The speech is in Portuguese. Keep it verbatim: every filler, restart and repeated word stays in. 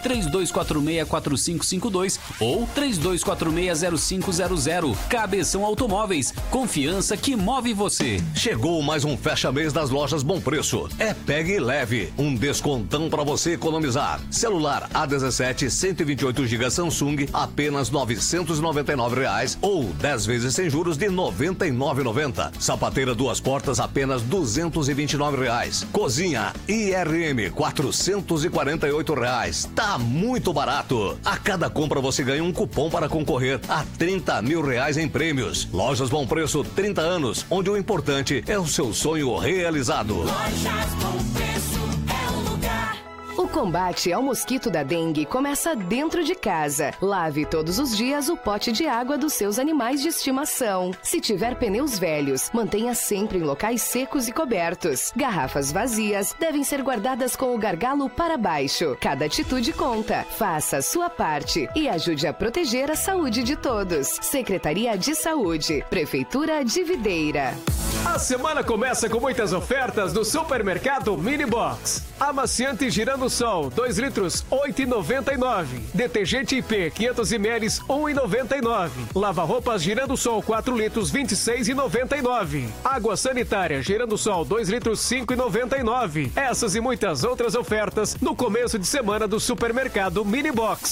três dois quatro seis, quatro cinco cinco dois ou três dois quatro seis, zero cinco zero zero. Cabeção Automóveis, confiança que move você. Chegou mais um fecha-mês das lojas Bom Preço. É Pegue e Leve, um descontão para você economizar. Celular A dezessete, cento e vinte e oito gigas Samsung, apenas novecentos e noventa e nove reais ou dez vezes sem juros de noventa e nove reais e noventa centavos. Sapateira duas portas, apenas duzentos e vinte e nove reais. Cozinha I R M, quatrocentos e quarenta e oito reais. Tá muito barato. A cada compra você ganha um cupom para concorrer a trinta mil reais em prêmios. Lojas Bom Preço, trinta anos, onde o importante é o seu sonho realizado. Lojas Bom Preço é o lugar. O combate ao mosquito da dengue começa dentro de casa. Lave todos os dias o pote de água dos seus animais de estimação. Se tiver pneus velhos, mantenha sempre em locais secos e cobertos. Garrafas vazias devem ser guardadas com o gargalo para baixo. Cada atitude conta. Faça a sua parte e ajude a proteger a saúde de todos. Secretaria de Saúde, Prefeitura de Videira. A semana começa com muitas ofertas do Supermercado Mini Box. Amaciante Girando Sol, dois litros, oito reais e noventa e nove centavos. Detergente I P, quinhentos mililitros, um real e noventa e nove centavos. Lava-roupas Girando Sol, quatro litros, vinte e seis reais e noventa e nove centavos. Água sanitária Girando Sol, dois litros, cinco reais e noventa e nove centavos. Essas e muitas outras ofertas no começo de semana do Supermercado Mini Box.